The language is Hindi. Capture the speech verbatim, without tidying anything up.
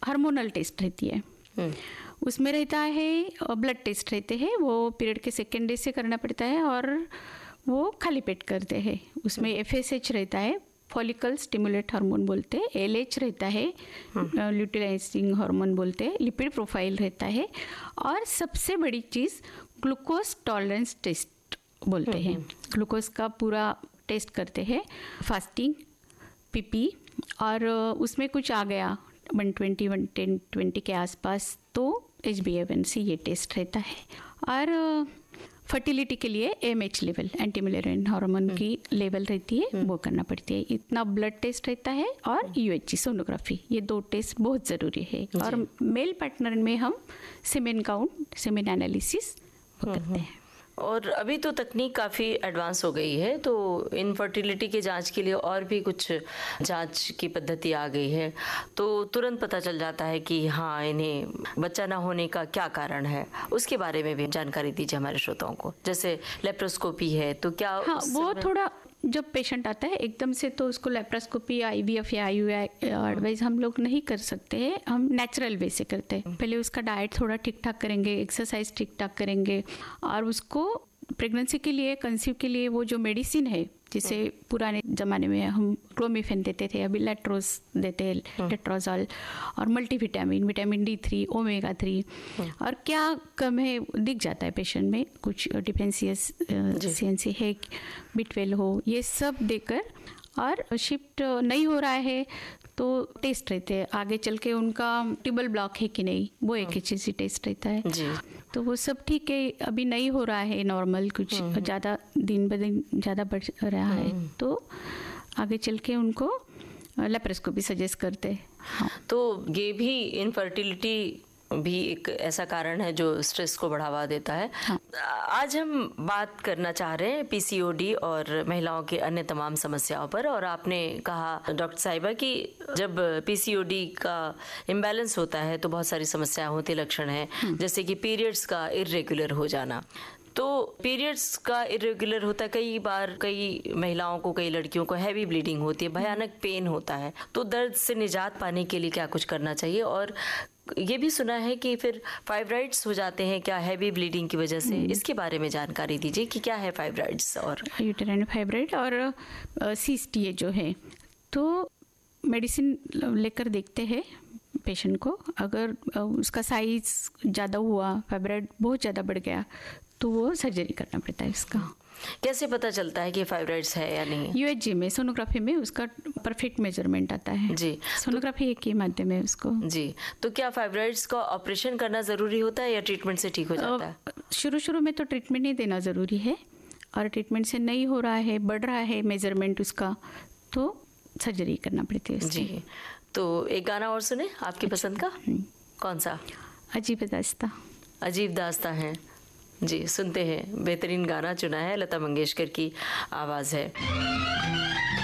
हार्मोनल टेस्ट रहती है। उसमें रहता है ब्लड टेस्ट रहते हैं, वो पीरियड के सेकेंड डे से करना पड़ता है और वो खाली पेट करते हैं। उसमें एफ एस एच रहता है, फॉलिकल स्टिमुलेट हार्मोन बोलते हैं, एल एच रहता है, ल्यूटिलाइजिंग हार्मोन बोलते हैं, लिपिड प्रोफाइल रहता है, और सबसे बड़ी चीज़ ग्लूकोज टॉलरेंस टेस्ट बोलते हैं। ग्लूकोज का पूरा टेस्ट करते हैं, फास्टिंग, पीपी, और उसमें कुछ आ गया one twenty one ten twenty के आसपास तो एच बी ए वन सी ये टेस्ट रहता है। और फर्टिलिटी के लिए M H level, anti मिलेरियन hormone की लेवल रहती है, वो करना पड़ती है। इतना ब्लड टेस्ट रहता है और यू एच जी सोनोग्राफी, ये दो टेस्ट बहुत ज़रूरी है। और मेल पार्टनर में हम सीमेन काउंट, सीमेन एनालिसिस करते हैं। और अभी तो तकनीक काफ़ी एडवांस हो गई है, तो इनफर्टिलिटी के जांच के लिए और भी कुछ जांच की पद्धति आ गई है, तो तुरंत पता चल जाता है कि हाँ इन्हें बच्चा ना होने का क्या कारण है। उसके बारे में भी जानकारी दीजिए हमारे श्रोताओं को। जैसे लेप्रोस्कोपी है तो क्या? हाँ, वो थोड़ा जब पेशेंट आता है एकदम से तो उसको लेप्रोस्कोपी, आईवीएफ या आईयूआई एडवाइस हम लोग नहीं कर सकते हैं, हम नेचुरल वे से करते हैं। पहले उसका डाइट थोड़ा ठीक ठाक करेंगे, एक्सरसाइज ठीक ठाक करेंगे, और उसको प्रेगनेंसी के लिए, कंसीव के लिए वो जो मेडिसिन है, जिसे पुराने ज़माने में हम क्लोमिफेन देते थे, अभी लेट्रोज देते हैं, लेट्रोजॉल, और multivitamin, vitamin D three, omega three, और क्या कम है दिख जाता है पेशेंट में, कुछ डिफेंसियस सीएनसी है, बी ट्वेल्व हो, ये सब देकर, और शिफ्ट नहीं हो रहा है तो टेस्ट रहते हैं आगे चल के, उनका टिबल ब्लॉक है कि नहीं, वो एक एच सी टेस्ट रहता है जी। तो वो सब ठीक है, अभी नहीं हो रहा है नॉर्मल, कुछ ज़्यादा दिन ब दिन ज़्यादा बढ़ रहा है, तो आगे चल के उनको लेप्रोस्कोपी सजेस्ट करते हैं। हाँ। तो ये भी इनफर्टिलिटी भी एक ऐसा कारण है जो स्ट्रेस को बढ़ावा देता है। हाँ। आज हम बात करना चाह रहे हैं पीसीओडी और महिलाओं के अन्य तमाम समस्याओं पर। और आपने कहा डॉक्टर साहिबा कि जब पीसीओडी का इम्बैलेंस होता है तो बहुत सारी समस्याएं होती, लक्षण हैं, जैसे कि पीरियड्स का इरेगुलर हो जाना। तो पीरियड्स का इरेगुलर होता है, कई बार कई महिलाओं को, कई लड़कियों को हैवी ब्लीडिंग होती है, भयानक पेन होता है, तो दर्द से निजात पाने के लिए क्या कुछ करना चाहिए? और ये भी सुना है कि फिर फाइब्राइड्स हो जाते हैं क्या हैवी ब्लीडिंग की वजह से, इसके बारे में जानकारी दीजिए कि क्या है फाइब्राइड्स। और यूटेराइन फाइब्राइड और सिस्ट ये जो है, तो मेडिसिन लेकर देखते हैं पेशेंट को, अगर उसका साइज ज़्यादा हुआ, फाइब्राइड बहुत ज़्यादा बढ़ गया, तो वो सर्जरी करना पड़ता है इसका। कैसे पता चलता है कि फाइब्राइड्स है या नहीं? यूएचजी में, सोनोग्राफी में उसका परफेक्ट मेजरमेंट आता है जी। सोनोग्राफी एक ही माध्यम है उसको जी। तो क्या फाइब्राइड्स का ऑपरेशन करना ज़रूरी होता है या ट्रीटमेंट से ठीक हो जाता है? शुरू शुरू में तो ट्रीटमेंट नहीं देना ज़रूरी है, और ट्रीटमेंट से नहीं हो रहा है, बढ़ रहा है मेजरमेंट उसका, तो सर्जरी करना पड़ती है उसकी। जी। तो एक गाना और सुने आपकी पसंद का, कौन सा? अजीब दास्तां। अजीब दास्तां है जी, सुनते हैं। बेहतरीन गाना चुना है, लता मंगेशकर की आवाज़ है।